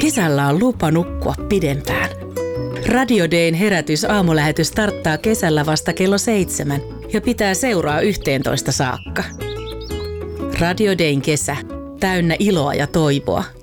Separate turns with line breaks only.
Kesällä on lupa nukkua pidempään. Radio Dayn herätys-aamulähetys starttaa kesällä vasta kello 7 ja pitää seuraa 11 saakka. Radio Dayn kesä, täynnä iloa ja toivoa.